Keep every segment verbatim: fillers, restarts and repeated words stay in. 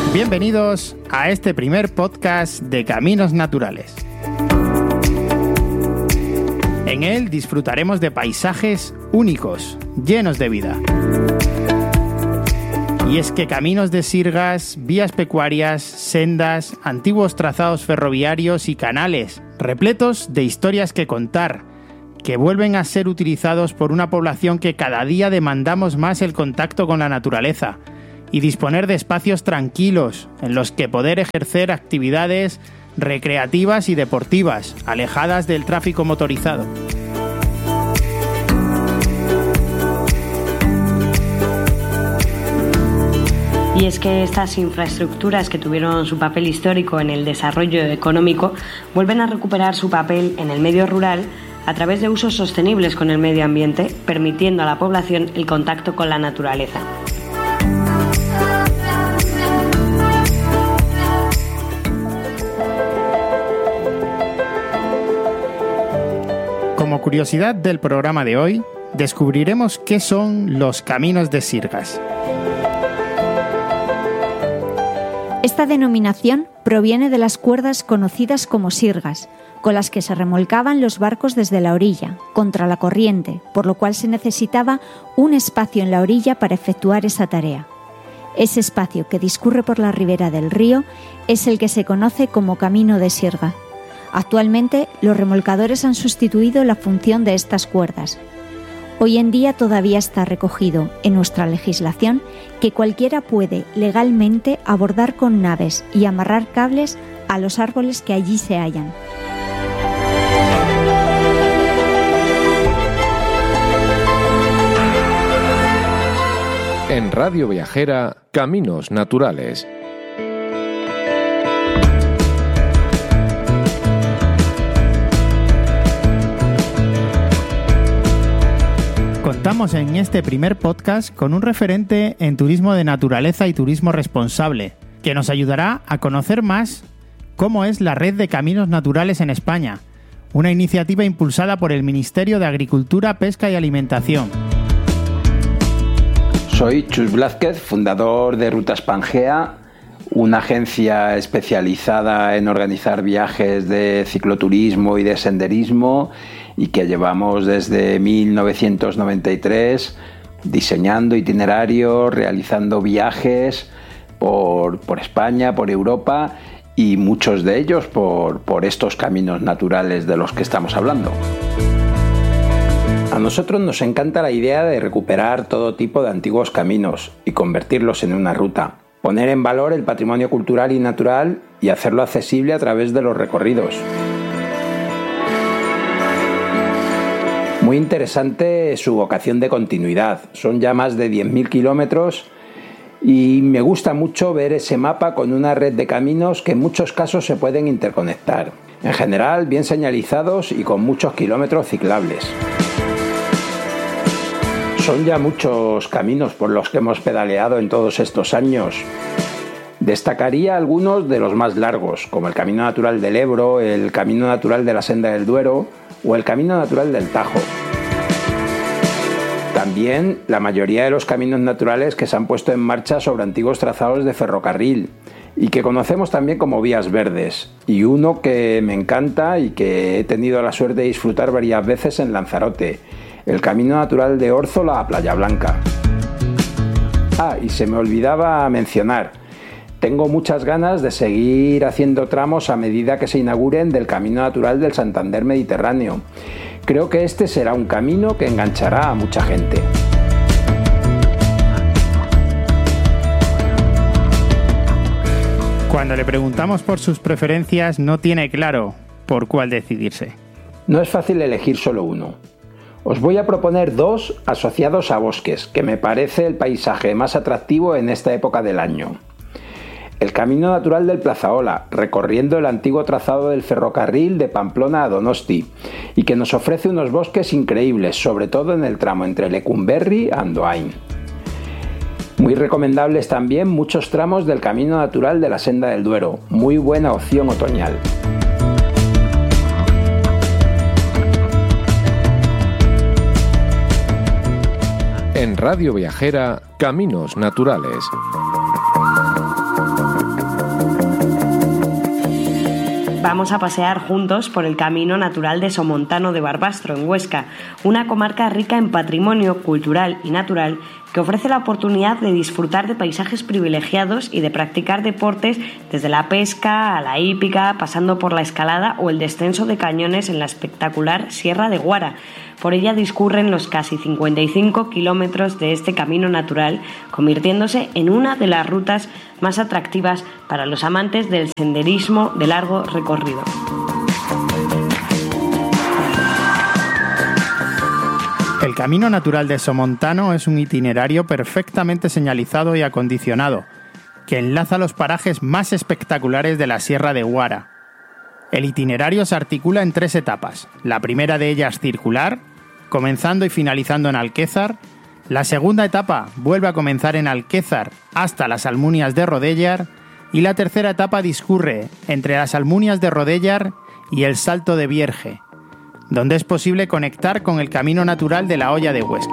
Bienvenidos a este primer podcast de Caminos Naturales. En él disfrutaremos de paisajes únicos, llenos de vida. Y es que caminos de sirgas, vías pecuarias, sendas, antiguos trazados ferroviarios y canales, repletos de historias que contar, que vuelven a ser utilizados por una población que cada día demandamos más el contacto con la naturaleza y disponer de espacios tranquilos en los que poder ejercer actividades recreativas y deportivas, alejadas del tráfico motorizado. Y es que estas infraestructuras que tuvieron su papel histórico en el desarrollo económico vuelven a recuperar su papel en el medio rural a través de usos sostenibles con el medio ambiente, permitiendo a la población el contacto con la naturaleza. Como curiosidad del programa de hoy, descubriremos qué son los caminos de sirgas. Esta denominación proviene de las cuerdas conocidas como sirgas, con las que se remolcaban los barcos desde la orilla, contra la corriente, por lo cual se necesitaba un espacio en la orilla para efectuar esa tarea. Ese espacio que discurre por la ribera del río es el que se conoce como camino de sirga. Actualmente, los remolcadores han sustituido la función de estas cuerdas. Hoy en día todavía está recogido en nuestra legislación que cualquiera puede legalmente abordar con naves y amarrar cables a los árboles que allí se hallan. En Radio Viajera, Caminos Naturales. Contamos en este primer podcast con un referente en turismo de naturaleza y turismo responsable, que nos ayudará a conocer más cómo es la Red de Caminos Naturales en España, una iniciativa impulsada por el Ministerio de Agricultura, Pesca y Alimentación. Soy Chus Blázquez, fundador de Rutas Pangea, una agencia especializada en organizar viajes de cicloturismo y de senderismo y que llevamos desde mil novecientos noventa y tres diseñando itinerarios, realizando viajes por, por España, por Europa y muchos de ellos por, por estos caminos naturales de los que estamos hablando. A nosotros nos encanta la idea de recuperar todo tipo de antiguos caminos y convertirlos en una ruta, poner en valor el patrimonio cultural y natural y hacerlo accesible a través de los recorridos. Muy interesante su vocación de continuidad, son ya más de diez mil kilómetros y me gusta mucho ver ese mapa con una red de caminos que en muchos casos se pueden interconectar, en general bien señalizados y con muchos kilómetros ciclables. Son ya muchos caminos por los que hemos pedaleado en todos estos años. Destacaría algunos de los más largos, como el Camino Natural del Ebro, el Camino Natural de la Senda del Duero o el Camino Natural del Tajo. También la mayoría de los caminos naturales que se han puesto en marcha sobre antiguos trazados de ferrocarril y que conocemos también como vías verdes, y uno que me encanta y que he tenido la suerte de disfrutar varias veces en Lanzarote, el Camino Natural de Órzola a Playa Blanca. Ah, y se me olvidaba mencionar, tengo muchas ganas de seguir haciendo tramos a medida que se inauguren del Camino Natural del Santander Mediterráneo. Creo que este será un camino que enganchará a mucha gente. Cuando le preguntamos por sus preferencias, no tiene claro por cuál decidirse. No es fácil elegir solo uno. Os voy a proponer dos asociados a bosques, que me parece el paisaje más atractivo en esta época del año. El Camino Natural del Plazaola, recorriendo el antiguo trazado del ferrocarril de Pamplona a Donosti, y que nos ofrece unos bosques increíbles, sobre todo en el tramo entre Lecumberri y Andoain. Muy recomendables también muchos tramos del Camino Natural de la Senda del Duero, muy buena opción otoñal. En Radio Viajera, Caminos Naturales. vamos a pasear juntos por el Camino Natural de Somontano de Barbastro, en Huesca, una comarca rica en patrimonio cultural y natural que ofrece la oportunidad de disfrutar de paisajes privilegiados y de practicar deportes desde la pesca a la hípica, pasando por la escalada o el descenso de cañones en la espectacular Sierra de Guara. Por ella discurren los casi cincuenta y cinco kilómetros de este camino natural, convirtiéndose en una de las rutas más atractivas para los amantes del senderismo de largo recorrido. El Camino Natural de Somontano es un itinerario perfectamente señalizado y acondicionado, que enlaza los parajes más espectaculares de la Sierra de Guara. El itinerario se articula en tres etapas, la primera de ellas circular, comenzando y finalizando en Alquézar. La segunda etapa vuelve a comenzar en Alquézar hasta las Almunias de Rodéllar, y la tercera etapa discurre entre las Almunias de Rodéllar y el Salto de Vierge, donde es posible conectar con el camino natural de la Hoya de Huesca.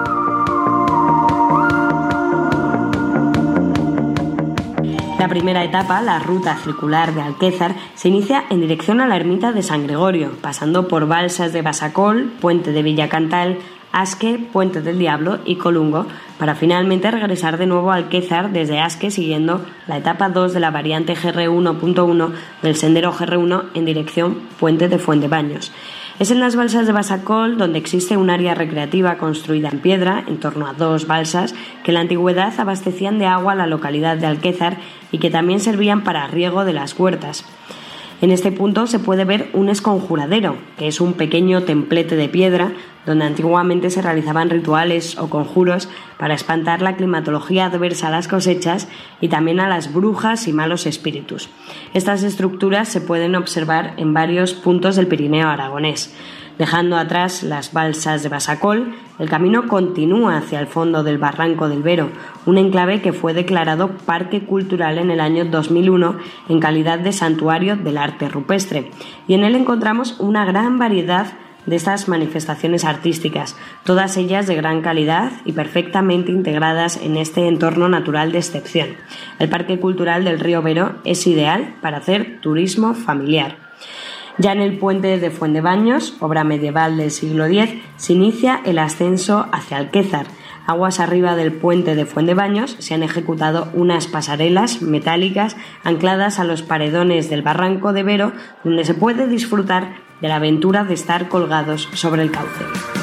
La primera etapa, la ruta circular de Alquézar, se inicia en dirección a la ermita de San Gregorio, pasando por Balsas de Basacol, Puente de Villacantal, Asque, Puente del Diablo y Colungo, para finalmente regresar de nuevo a Alquézar desde Asque siguiendo la etapa dos de la variante G R uno punto uno del sendero G R uno en dirección Puente de Fuentebaños. Es en las balsas de Basacol donde existe un área recreativa construida en piedra, en torno a dos balsas, que en la antigüedad abastecían de agua a la localidad de Alquézar y que también servían para riego de las huertas. En este punto se puede ver un esconjuradero, que es un pequeño templete de piedra donde antiguamente se realizaban rituales o conjuros para espantar la climatología adversa a las cosechas y también a las brujas y malos espíritus. Estas estructuras se pueden observar en varios puntos del Pirineo aragonés. Dejando atrás las balsas de Basacol, el camino continúa hacia el fondo del Barranco del Vero, un enclave que fue declarado Parque Cultural en el año dos mil uno en calidad de santuario del arte rupestre, y en él encontramos una gran variedad de estas manifestaciones artísticas, todas ellas de gran calidad y perfectamente integradas en este entorno natural de excepción. El Parque Cultural del Río Vero es ideal para hacer turismo familiar. Ya en el puente de Fuentebaños, obra medieval del siglo diez, se inicia el ascenso hacia Alquézar. Aguas arriba del puente de Fuentebaños se han ejecutado unas pasarelas metálicas ancladas a los paredones del Barranco de Vero, donde se puede disfrutar de la aventura de estar colgados sobre el cauce.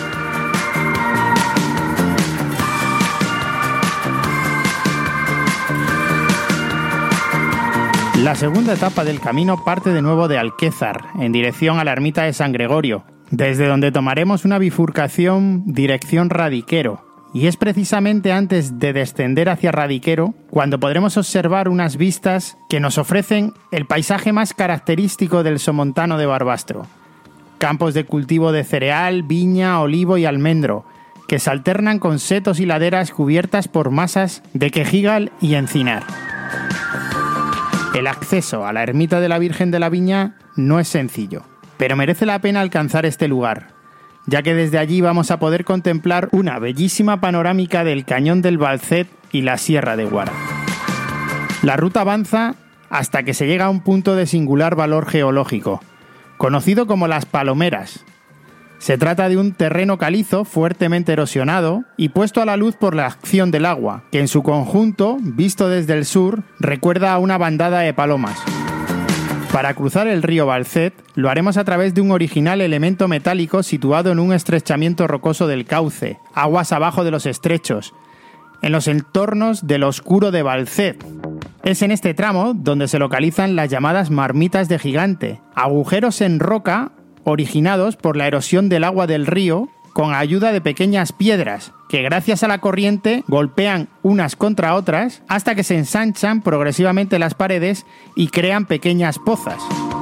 La segunda etapa del camino parte de nuevo de Alquézar, en dirección a la ermita de San Gregorio, desde donde tomaremos una bifurcación dirección Radiquero, y es precisamente antes de descender hacia Radiquero cuando podremos observar unas vistas que nos ofrecen el paisaje más característico del Somontano de Barbastro. Campos de cultivo de cereal, viña, olivo y almendro, que se alternan con setos y laderas cubiertas por masas de quejigal y encinar. El acceso a la ermita de la Virgen de la Viña no es sencillo, pero merece la pena alcanzar este lugar, ya que desde allí vamos a poder contemplar una bellísima panorámica del Cañón del Balcet y la Sierra de Guara. La ruta avanza hasta que se llega a un punto de singular valor geológico, conocido como Las Palomeras. Se trata de un terreno calizo fuertemente erosionado y puesto a la luz por la acción del agua, que en su conjunto, visto desde el sur, recuerda a una bandada de palomas. Para cruzar el río Balcet, lo haremos a través de un original elemento metálico situado en un estrechamiento rocoso del cauce, aguas abajo de los estrechos, en los entornos del Oscuro de Balcet. Es en este tramo donde se localizan las llamadas marmitas de gigante, agujeros en roca originados por la erosión del agua del río con ayuda de pequeñas piedras que gracias a la corriente golpean unas contra otras hasta que se ensanchan progresivamente las paredes y crean pequeñas pozas.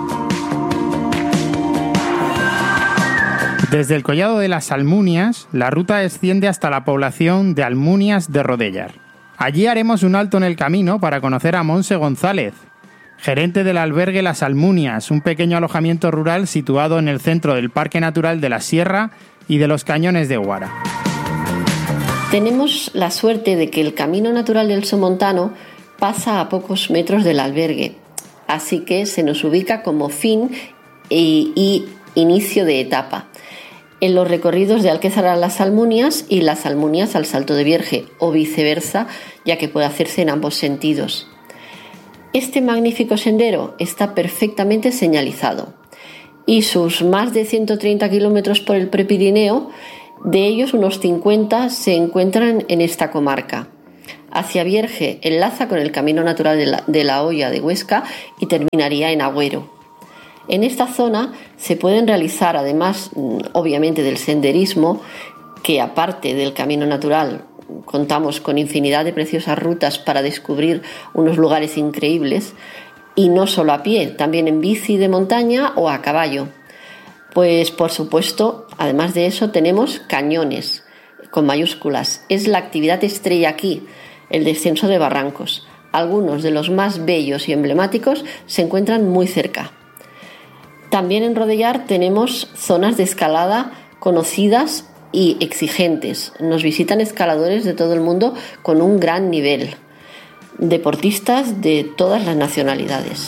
Desde el collado de las Almunias, la ruta desciende hasta la población de Almunias de Rodéllar. Allí haremos un alto en el camino para conocer a Monse González, gerente del albergue Las Almunias, un pequeño alojamiento rural situado en el centro del Parque Natural de la Sierra y de los Cañones de Guara. Tenemos la suerte de que el Camino Natural del Somontano pasa a pocos metros del albergue. así que se nos ubica como fin y, y inicio de etapa. En los recorridos de Alquézar a las Almunias y las Almunias al Salto de Vierge, o viceversa, ya que puede hacerse en ambos sentidos. Este magnífico sendero está perfectamente señalizado y sus más de ciento treinta kilómetros por el Prepirineo, de ellos unos cincuenta se encuentran en esta comarca. Hacia Vierge enlaza con el Camino Natural de la, de la Hoya de Huesca y terminaría en Agüero. En esta zona se pueden realizar, además, obviamente, del senderismo, que aparte del camino natural contamos con infinidad de preciosas rutas para descubrir unos lugares increíbles, y no solo a pie, también en bici de montaña o a caballo. Pues por supuesto, además de eso, tenemos cañones con mayúsculas. Es la actividad estrella aquí, el descenso de barrancos. Algunos de los más bellos y emblemáticos se encuentran muy cerca. También en Rodellar tenemos zonas de escalada conocidas y exigentes. Nos visitan escaladores de todo el mundo con un gran nivel, deportistas de todas las nacionalidades.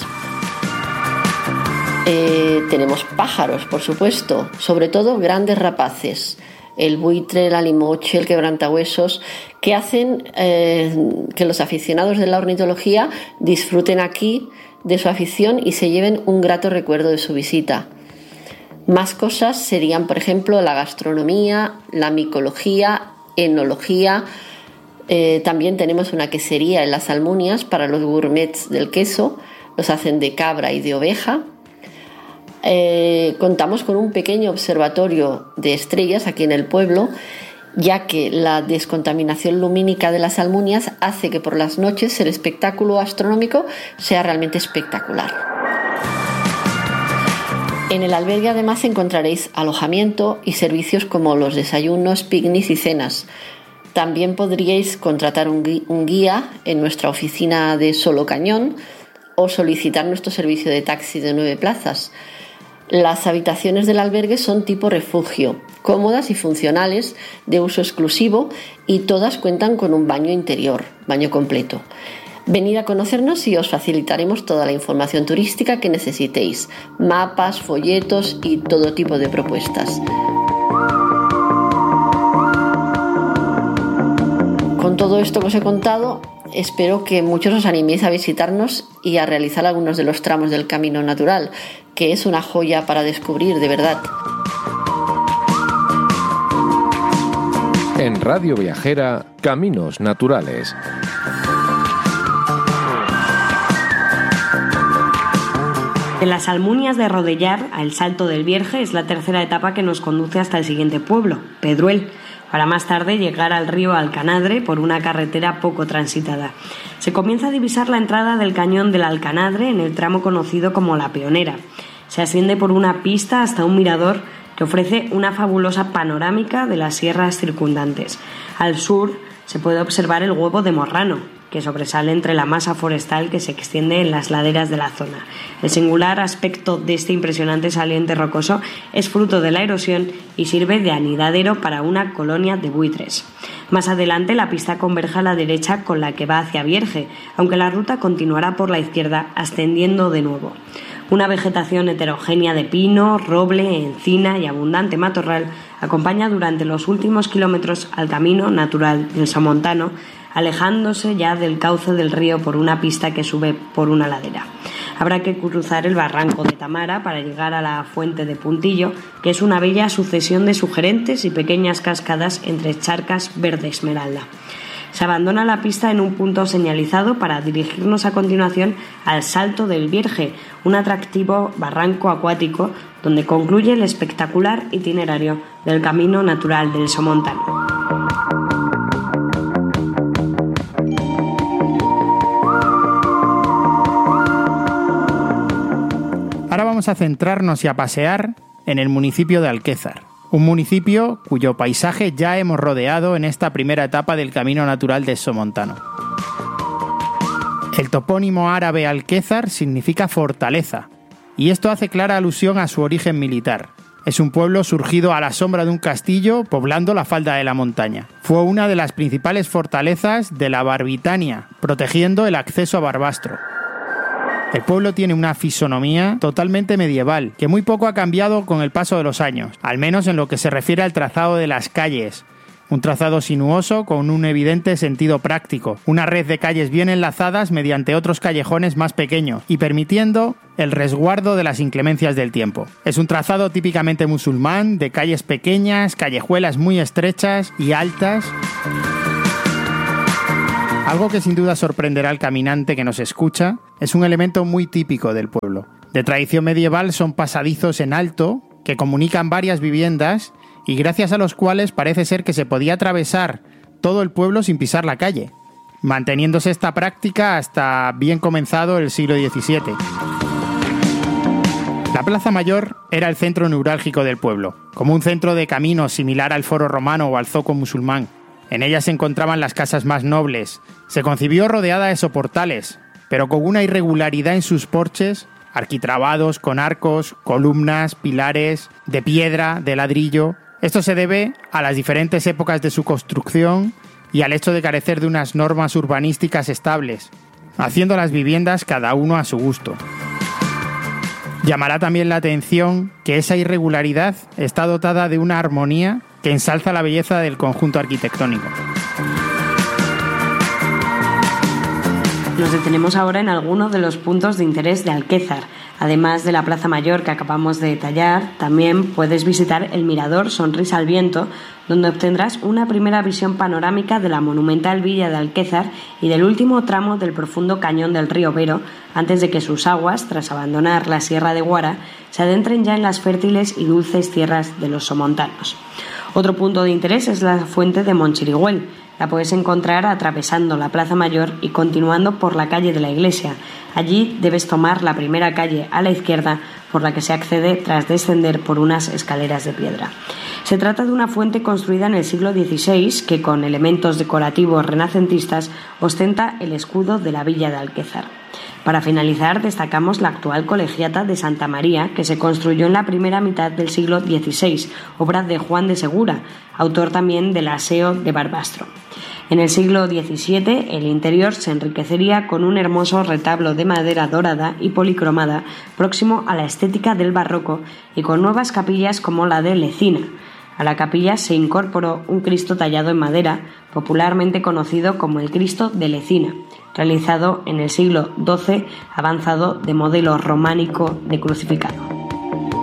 Eh, tenemos pájaros, por supuesto, sobre todo grandes rapaces, el buitre, la limoche, el quebrantahuesos, que hacen eh, que los aficionados de la ornitología disfruten aquí de su afición y se lleven un grato recuerdo de su visita. Más cosas serían, por ejemplo, la gastronomía, la micología, enología. Eh, también tenemos una quesería en las Almunias para los gourmets del queso, los hacen de cabra y de oveja. Eh, contamos con un pequeño observatorio de estrellas aquí en el pueblo, ya que la descontaminación lumínica de las Almunias hace que por las noches el espectáculo astronómico sea realmente espectacular. En el albergue además encontraréis alojamiento y servicios como los desayunos, picnics y cenas. También podríais contratar un guía en nuestra oficina de Solo Cañón o solicitar nuestro servicio de taxi de nueve plazas. Las habitaciones del albergue son tipo refugio, cómodas y funcionales, de uso exclusivo, y todas cuentan con un baño interior, baño completo. Venid a conocernos y os facilitaremos toda la información turística que necesitéis, mapas, folletos y todo tipo de propuestas. Con todo esto que os he contado, espero que muchos os animéis a visitarnos y a realizar algunos de los tramos del Camino Natural, que es una joya para descubrir, de verdad. En Radio Viajera, Caminos Naturales. De las Almunias de Rodellar al Salto del Vierge es la tercera etapa que nos conduce hasta el siguiente pueblo, Pedruel, para más tarde llegar al río Alcanadre por una carretera poco transitada. Se comienza a divisar la entrada del cañón del Alcanadre en el tramo conocido como La Peonera. Se asciende por una pista hasta un mirador que ofrece una fabulosa panorámica de las sierras circundantes. Al sur se puede observar el Huevo de Morrano, que sobresale entre la masa forestal que se extiende en las laderas de la zona. El singular aspecto de este impresionante saliente rocoso es fruto de la erosión y sirve de anidadero para una colonia de buitres. Más adelante la pista converge a la derecha con la que va hacia Vierge, aunque la ruta continuará por la izquierda ascendiendo de nuevo. Una vegetación heterogénea de pino, roble, encina y abundante matorral acompaña durante los últimos kilómetros al camino natural del Somontano, alejándose ya del cauce del río por una pista que sube por una ladera. Habrá que cruzar el barranco de Tamara para llegar a la fuente de Puntillo, que es una bella sucesión de sugerentes y pequeñas cascadas entre charcas verde esmeralda. Se abandona la pista en un punto señalizado para dirigirnos a continuación al Salto del Vierge, un atractivo barranco acuático donde concluye el espectacular itinerario del Camino Natural del Somontano. Ahora vamos a centrarnos y a pasear en el municipio de Alquézar, un municipio cuyo paisaje ya hemos rodeado en esta primera etapa del Camino Natural del Somontano. El topónimo árabe Alquézar significa fortaleza, y esto hace clara alusión a su origen militar. Es un pueblo surgido a la sombra de un castillo poblando la falda de la montaña. Fue una de las principales fortalezas de la Barbitania, protegiendo el acceso a Barbastro. El pueblo tiene una fisonomía totalmente medieval, que muy poco ha cambiado con el paso de los años, al menos en lo que se refiere al trazado de las calles. Un trazado sinuoso con un evidente sentido práctico, una red de calles bien enlazadas mediante otros callejones más pequeños y permitiendo el resguardo de las inclemencias del tiempo. Es un trazado típicamente musulmán, de calles pequeñas, callejuelas muy estrechas y altas. Algo que sin duda sorprenderá al caminante que nos escucha es un elemento muy típico del pueblo. De tradición medieval son pasadizos en alto que comunican varias viviendas y gracias a los cuales parece ser que se podía atravesar todo el pueblo sin pisar la calle, manteniéndose esta práctica hasta bien comenzado el siglo diecisiete. La Plaza Mayor era el centro neurálgico del pueblo, como un centro de caminos similar al Foro Romano o al Zoco musulmán. En ella se encontraban las casas más nobles. Se concibió rodeada de soportales, pero con una irregularidad en sus porches, arquitrabados con arcos, columnas, pilares, de piedra, de ladrillo. Esto se debe a las diferentes épocas de su construcción y al hecho de carecer de unas normas urbanísticas estables, haciendo las viviendas cada uno a su gusto. Llamará también la atención que esa irregularidad está dotada de una armonía que ensalza la belleza del conjunto arquitectónico. Nos detenemos ahora en algunos de los puntos de interés de Alquézar. Además de la Plaza Mayor que acabamos de detallar, también puedes visitar el Mirador Sonrisa al Viento, donde obtendrás una primera visión panorámica de la monumental villa de Alquézar y del último tramo del profundo cañón del río Vero, antes de que sus aguas, tras abandonar la Sierra de Guara, se adentren ya en las fértiles y dulces tierras de los somontanos. Otro punto de interés es la fuente de Monchirigüel. La puedes encontrar atravesando la Plaza Mayor y continuando por la calle de la Iglesia. Allí debes tomar la primera calle a la izquierda, por la que se accede tras descender por unas escaleras de piedra. Se trata de una fuente construida en el siglo dieciséis que, con elementos decorativos renacentistas, ostenta el escudo de la villa de Alquézar. Para finalizar, destacamos la actual colegiata de Santa María, que se construyó en la primera mitad del siglo dieciséis, obra de Juan de Segura, autor también del Aseo de Barbastro. En el siglo diecisiete, el interior se enriquecería con un hermoso retablo de madera dorada y policromada, próximo a la estética del barroco y con nuevas capillas como la de Lecina. A la capilla se incorporó un Cristo tallado en madera, popularmente conocido como el Cristo de Lecina, realizado en el siglo doce, avanzado de modelo románico de crucificado.